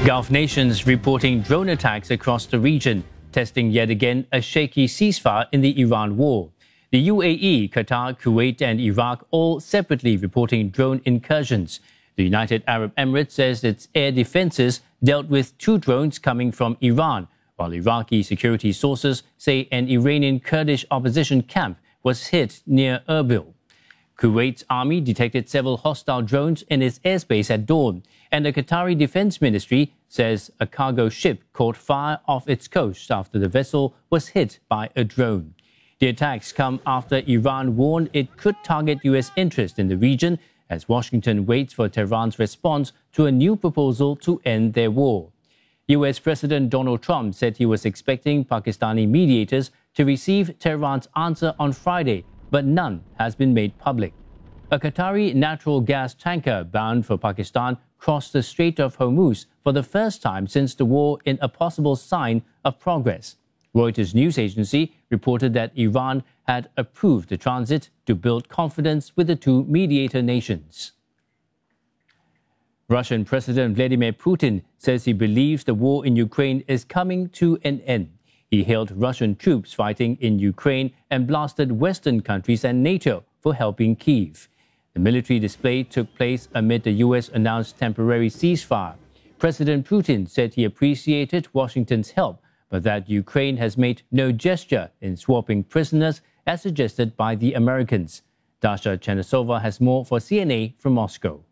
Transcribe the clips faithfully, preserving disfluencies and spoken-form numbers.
Gulf nations reporting drone attacks across the region, testing yet again a shaky ceasefire in the Iran war. The U A E, Qatar, Kuwait and Iraq all separately reporting drone incursions. The United Arab Emirates says its air defenses dealt with two drones coming from Iran, while Iraqi security sources say an Iranian Kurdish opposition camp was hit near Erbil. Kuwait's army detected several hostile drones in its airspace at dawn, and the Qatari Defense Ministry says a cargo ship caught fire off its coast after the vessel was hit by a drone. The attacks come after Iran warned it could target U S interest in the region as Washington waits for Tehran's response to a new proposal to end their war. U S President Donald Trump said he was expecting Pakistani mediators to receive Tehran's answer on Friday, but none has been made public. A Qatari natural gas tanker bound for Pakistan crossed the Strait of Hormuz for the first time since the war in a possible sign of progress. Reuters news agency reported that Iran had approved the transit to build confidence with the two mediator nations. Russian President Vladimir Putin says he believes the war in Ukraine is coming to an end. He hailed Russian troops fighting in Ukraine and blasted Western countries and NATO for helping Kyiv. The military display took place amid the U S announced temporary ceasefire. President Putin said he appreciated Washington's help, but that Ukraine has made no gesture in swapping prisoners as suggested by the Americans. Dasha Chernisova has more for C N A from Moscow.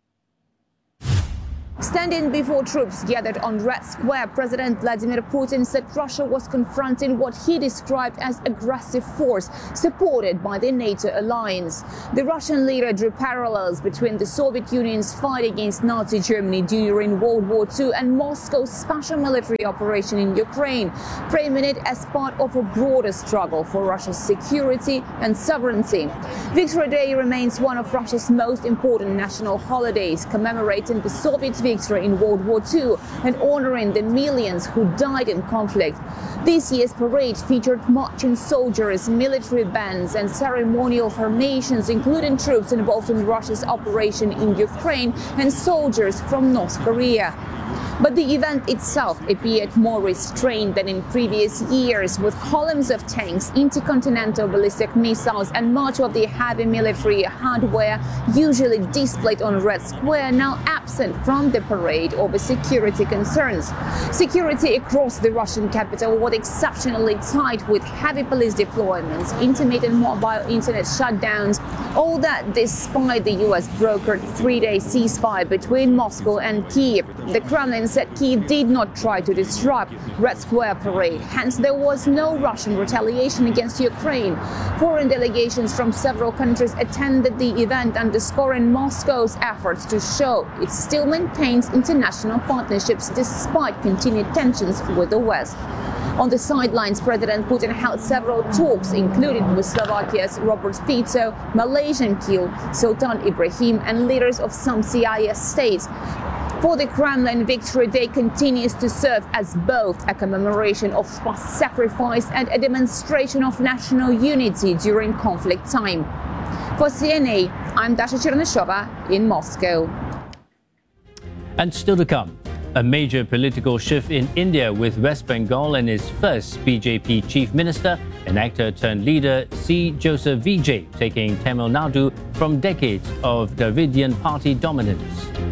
Standing before troops gathered on Red Square, President Vladimir Putin said Russia was confronting what he described as aggressive force supported by the NATO alliance. The Russian leader drew parallels between the Soviet Union's fight against Nazi Germany during World War Two and Moscow's special military operation in Ukraine, framing it as part of a broader struggle for Russia's security and sovereignty. Victory Day remains one of Russia's most important national holidays, commemorating the Soviet victory in World War Two and honoring the millions who died in conflict. This year's parade featured marching soldiers, military bands and ceremonial formations, including troops involved in Russia's operation in Ukraine and soldiers from North Korea. But the event itself appeared more restrained than in previous years, with columns of tanks, intercontinental ballistic missiles and much of the heavy military hardware usually displayed on Red Square now absent from the parade over security concerns. Security across the Russian capital was exceptionally tight, with heavy police deployments, intermittent mobile internet shutdowns, all that despite the U S brokered three-day ceasefire between Moscow and Kyiv. The Kremlin said Kyiv did not try to disrupt Red Square parade, hence there was no Russian retaliation against Ukraine. Foreign delegations from several countries attended the event, underscoring Moscow's efforts to show it still maintains international partnerships despite continued tensions with the West. On the sidelines, President Putin held several talks, including with Slovakia's Robert Fico, Malaysian Keel, Sultan Ibrahim, and leaders of some C I S states. For the Kremlin, Victory Day continues to serve as both a commemoration of past sacrifice and a demonstration of national unity during conflict time. For C N A, I'm Dasha Chernisova in Moscow. And still to come, a major political shift in India with West Bengal and its first B J P chief minister and actor-turned-leader C. Joseph Vijay taking Tamil Nadu from decades of Dravidian party dominance.